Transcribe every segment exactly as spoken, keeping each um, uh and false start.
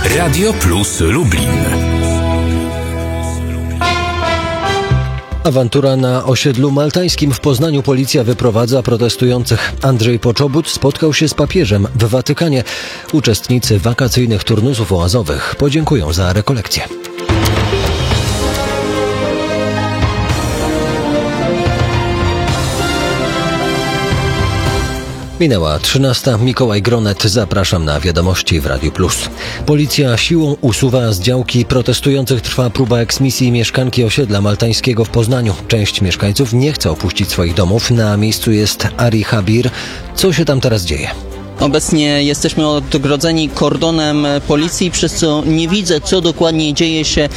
Radio Plus Lublin. Awantura na osiedlu maltańskim w Poznaniu. Policja wyprowadza protestujących. Andrzej Poczobut spotkał się z papieżem w Watykanie. Uczestnicy wakacyjnych turnusów oazowych podziękują za rekolekcję. Minęła trzynasta. Mikołaj Gronet. Zapraszam na wiadomości w Radiu Plus. Policja siłą usuwa z działki protestujących. Trwa próba eksmisji mieszkanki osiedla maltańskiego w Poznaniu. Część mieszkańców nie chce opuścić swoich domów. Na miejscu jest Ari Habir. Co się tam teraz dzieje? Obecnie jesteśmy odgrodzeni kordonem policji, przez co nie widzę, co dokładnie dzieje się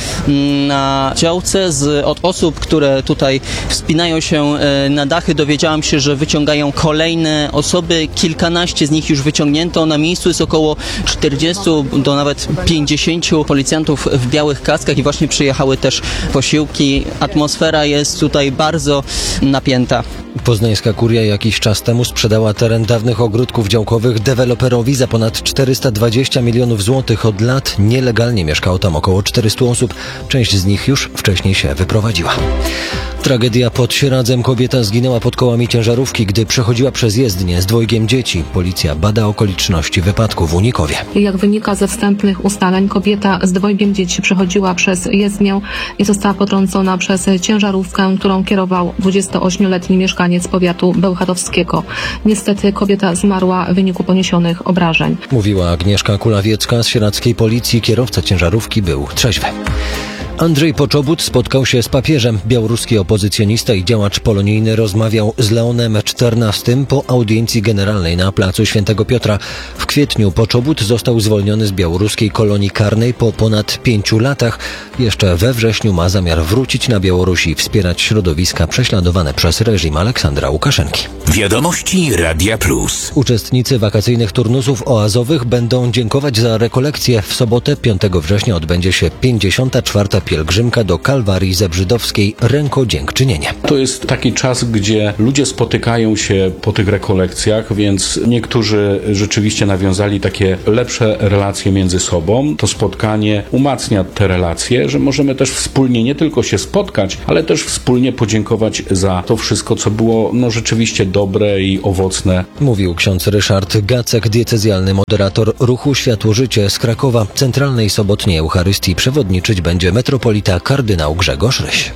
na działce. Z, od osób, które tutaj wspinają się na dachy, dowiedziałam się, że wyciągają kolejne osoby. Kilkanaście z nich już wyciągnięto. Na miejscu jest około czterdziestu do nawet pięćdziesięciu policjantów w białych kaskach i właśnie przyjechały też posiłki. Atmosfera jest tutaj bardzo napięta. Poznańska kuria jakiś czas temu sprzedała teren dawnych ogródków działkowych deweloperowi za ponad czterysta dwadzieścia milionów złotych. Od lat nielegalnie mieszkało tam około czterystu osób. Część z nich już wcześniej się wyprowadziła. Tragedia pod Sieradzem. Kobieta zginęła pod kołami ciężarówki, gdy przechodziła przez jezdnię z dwojgiem dzieci. Policja bada okoliczności wypadku w Unikowie. Jak wynika ze wstępnych ustaleń, kobieta z dwojgiem dzieci przechodziła przez jezdnię i została potrącona przez ciężarówkę, którą kierował dwudziestoośmioletni mieszkaniec powiatu bełchatowskiego. Niestety kobieta zmarła w wyniku poniesionych obrażeń. Mówiła Agnieszka Kulawiecka z sieradzkiej policji. Kierowca ciężarówki był trzeźwy. Andrzej Poczobut spotkał się z papieżem. Białoruski opozycjonista i działacz polonijny rozmawiał z Leonem czternastym po audiencji generalnej na placu Świętego Piotra. W kwietniu Poczobut został zwolniony z białoruskiej kolonii karnej po ponad pięciu latach. Jeszcze we wrześniu ma zamiar wrócić na Białoruś i wspierać środowiska prześladowane przez reżim Aleksandra Łukaszenki. Wiadomości Radia Plus. Uczestnicy wakacyjnych turnusów oazowych będą dziękować za rekolekcję. W sobotę piątego września odbędzie się pięćdziesiąta czwarta pielgrzymka do Kalwarii Zebrzydowskiej Rękodziękczynienie. To jest taki czas, gdzie ludzie spotykają się po tych rekolekcjach, więc niektórzy rzeczywiście nawiązali takie lepsze relacje między sobą. To spotkanie umacnia te relacje, że możemy też wspólnie nie tylko się spotkać, ale też wspólnie podziękować za to wszystko, co było no rzeczywiście dobre i owocne. Mówił ksiądz Ryszard Gacek, diecezjalny moderator ruchu Światło-Życie z Krakowa. Centralnej sobotniej Eucharystii przewodniczyć będzie metropolita kardynał Grzegorz Ryś.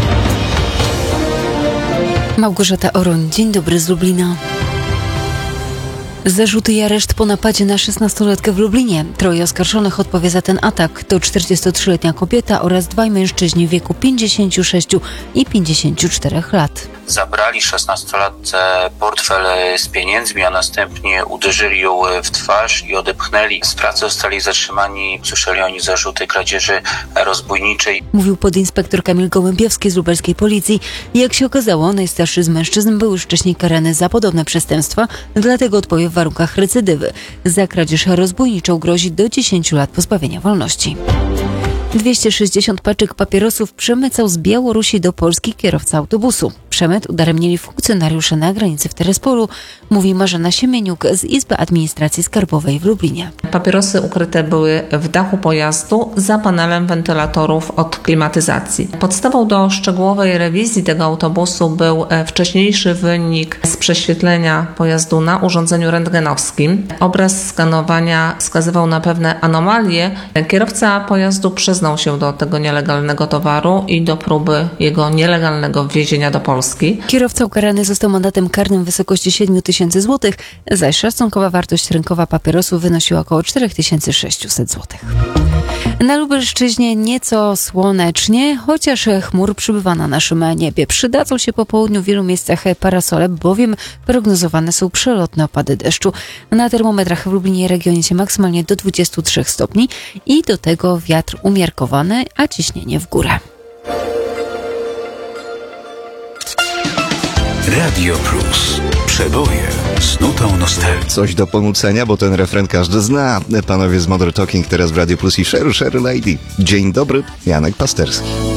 Małgorzata Oroń, dzień dobry z Lublina. Zarzuty i areszt po napadzie na szesnastolatkę w Lublinie. Troje oskarżonych odpowie za ten atak. To czterdziestotrzyletnia kobieta oraz dwaj mężczyźni w wieku pięćdziesięciu sześciu i pięćdziesięciu czterech lat. Zabrali szesnastolatce portfel z pieniędzmi, a następnie uderzyli ją w twarz i odepchnęli. Sprawcy zostali zatrzymani. Słyszeli oni zarzuty kradzieży rozbójniczej. Mówił podinspektor Kamil Gołębiowski z lubelskiej policji. Jak się okazało, najstarszy z mężczyzn był już wcześniej karany za podobne przestępstwa, dlatego odpowie w warunkach recydywy. Za kradzież rozbójniczą grozi do dziesięciu lat pozbawienia wolności. dwieście sześćdziesiąt paczek papierosów przemycał z Białorusi do Polski kierowca autobusu. Przemyt udaremnili funkcjonariusze na granicy w Terespolu, mówi Marzena Siemieniuk z Izby Administracji Skarbowej w Lublinie. Papierosy ukryte były w dachu pojazdu za panelem wentylatorów od klimatyzacji. Podstawą do szczegółowej rewizji tego autobusu był wcześniejszy wynik z prześwietlenia pojazdu na urządzeniu rentgenowskim. Obraz skanowania wskazywał na pewne anomalie. Kierowca pojazdu przyznał się do tego nielegalnego towaru i do próby jego nielegalnego wwiezienia do Polski. Kierowca ukarany został mandatem karnym w wysokości siedmiu tysięcy złotych, zaś szacunkowa wartość rynkowa papierosów wynosiła około cztery tysiące sześćset złotych. Na Lubelszczyźnie nieco słonecznie, chociaż chmur przybywa na naszym niebie. Przydadzą się po południu w wielu miejscach parasole, bowiem prognozowane są przelotne opady deszczu. Na termometrach w Lublinie i regionie się maksymalnie do dwudziestu trzech stopni i do tego wiatr umiarkowany, a ciśnienie w górę. Radio Plus. Przeboje z nutą nostalgii. Coś do ponucenia, bo ten refren każdy zna. Panowie z Modern Talking teraz w Radio Plus i Sheru, Sheru Lady. Dzień dobry, Janek Pasterski.